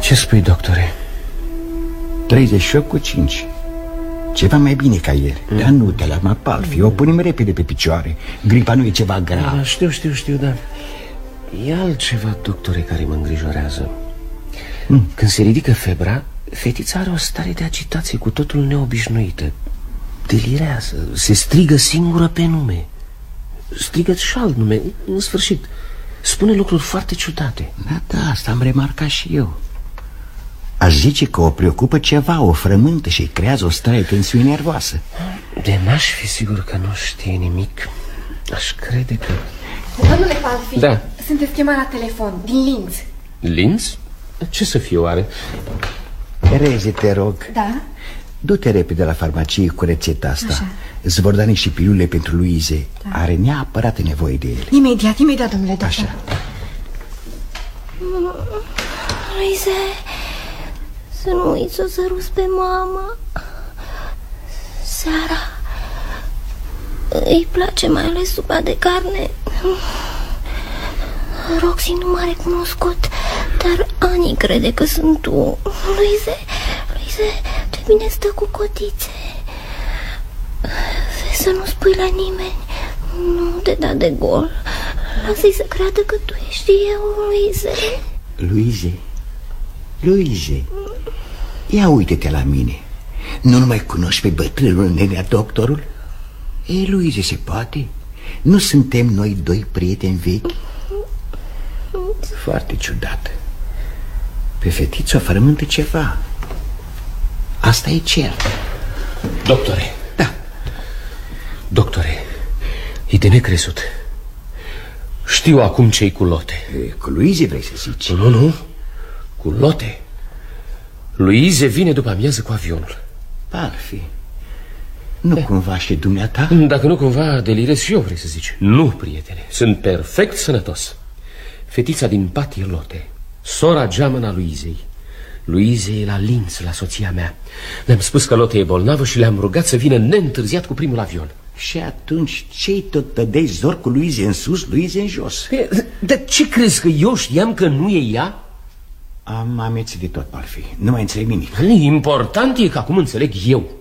Ce spui, doctore? 38,5. Ceva mai bine ca ieri. Dar nu te alarma, Palfi, o punem repede pe picioare. Gripa nu e ceva grav. Știu, dar e altceva, doctore, care mă îngrijorează. Când se ridică febra, fetița are o stare de agitație cu totul neobișnuită. Delirează, se strigă singură pe nume. Strigă-ți și alt nume, în sfârșit. Spune lucruri foarte ciudate. Da, asta am remarcat și eu. Aș zice că o preocupă ceva, o frământă și îi creează o stare de tensiune nervoasă. De n-aș fi sigur că nu știe nimic. Aș crede că... Domnule Palfi, da. sunteți chemat la telefon, din Linz. Linz? Ce să fie oare? Reze, te rog. Da? Du-te repede la farmacie cu rețeta asta. Așa. Îți vor da niște pilule pentru Luize. Da. Are neapărat nevoie de ele. Imediat, domnule doctor. Așa. Luize, să nu uiți să săruți pe mama. Seara îi place mai ales supa de carne. Roxy nu m-a recunoscut, dar Ani crede că sunt tu. Luize, ce bine stă cu cotițe. Să nu spui la nimeni. Nu te da de gol. Lasă-i să creadă că tu ești eu, Luize. Luize, ia uite-te la mine. Nu mai cunoști pe bătrânul nenea doctorul? Ei, Luize, se poate? Nu suntem noi doi prieteni vechi? Foarte ciudat. Pe fetiță o frământă ceva. Asta e cert. Doctore. Da. Doctore, e de necrezut. Știu acum ce-i cu Lotte. Cu Luize vrei să zici? Nu, cu Lotte. Luize vine după amiază cu avionul. Palfi, nu cumva și dumneata? Dacă nu cumva delirez și eu, vrei să zici. Nu, prietene, sunt perfect sănătos. Fetița din pat e Lotte, sora geamănă a Luizei. Luize e la Linz, la soția mea. Le-am spus că Lotte e bolnavă și le-am rugat să vină neîntârziat cu primul avion. Și atunci ce-i tot tădeai zor cu Luize în sus, Luize în jos? Dar ce crezi, că eu știam că nu e ea? Am amețit de tot, Palfi. Nu mai înțeleg nimic. Important e că acum înțeleg eu.